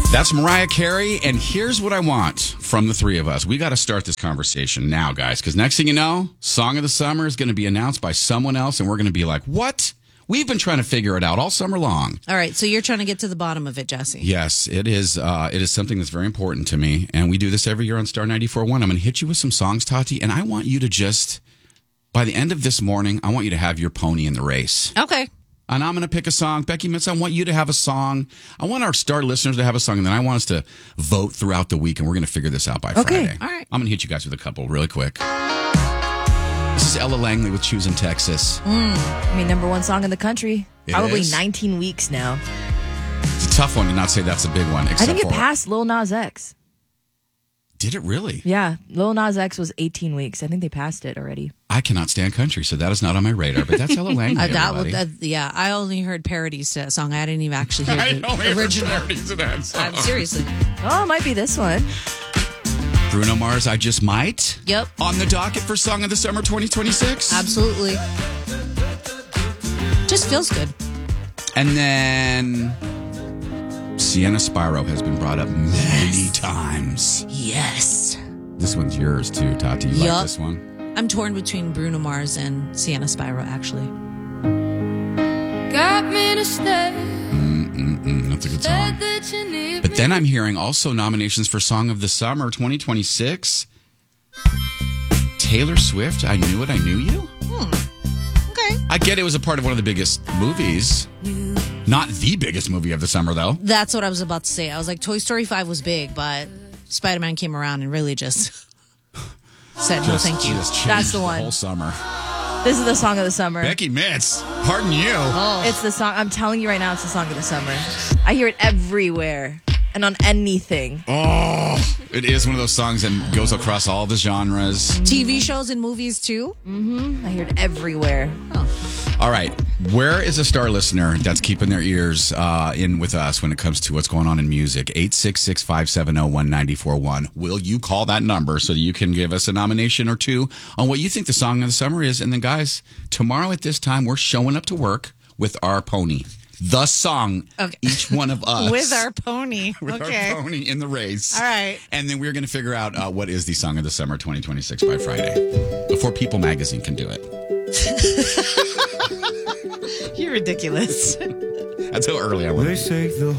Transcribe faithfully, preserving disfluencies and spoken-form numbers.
That's Mariah Carey, and here's what I want from the three of us. We got to start this conversation now, guys, because next thing you know, Song of the Summer is going to be announced by someone else, and we're going to be like, what? We've been trying to figure it out all summer long. All right, so you're trying to get to the bottom of it, Jesse. Yes, it is uh, It is something that's very important to me, and we do this every year on Star ninety-four point one. I'm going to hit you with some songs, Tati, and I want you to just, by the end of this morning, I want you to have your pony in the race. Okay. And I'm going to pick a song. Becky Mitz, I want you to have a song. I want our Star listeners to have a song, and then I want us to vote throughout the week, and we're going to figure this out by Okay. Friday. All right. I'm going to hit you guys with a couple really quick. This is Ella Langley with Choosing Texas. Mm, I mean, number one song in the country. It Probably is? nineteen weeks now. It's a tough one to not say that's a big one. Except I think it for, passed Lil Nas X. Did it really? Yeah, Lil Nas X was eighteen weeks. I think they passed it already. I cannot stand country, so that is not on my radar. But that's Ella Langley. Uh, that, everybody. that, yeah, I only heard parodies to that song. I didn't even actually hear I the only heard original. parodies of that song. I'm seriously. Oh, it might be this one. Bruno Mars, I Just Might. Yep. On the docket for Song of the Summer twenty twenty-six. Absolutely. Just feels good. And then Sienna Spiro has been brought up many times. Yes. This one's yours too, Tati. You like Yup. this one? I'm torn between Bruno Mars and Sienna Spiro, actually. Got me to stay. Mm-mm-mm. That's a good song. Said that you need But me. then I'm hearing also nominations for Song of the Summer twenty twenty-six. Taylor Swift, I Knew It, I Knew You. Okay. I get it was a part of one of the biggest movies. Not the biggest movie of the summer, though. That's what I was about to say. I was like, Toy Story five was big, but Spider-Man came around and really just said, no, Just- thank you. just changed That's the one. whole summer. This is the song of the summer. Becky Mitz, pardon you. Oh. It's the song. I'm telling you right now, it's the song of the summer. I hear it everywhere and on anything. Oh, it is one of those songs that goes across all the genres. T V shows and movies, too? I hear it everywhere. All right. Where is a Star listener that's keeping their ears uh, in with us when it comes to what's going on in music? eight six six, five seven zero, one nine four one. Will you call that number so that you can give us a nomination or two on what you think the song of the summer is? And then, guys, tomorrow at this time, we're showing up to work with our pony. The song, Okay. each one of us. With our pony. with okay. our pony in the race. All right. And then we're going to figure out uh, what is the song of the summer twenty twenty-six by Friday. Before People Magazine can do it. You're ridiculous. That's how early I went. They say the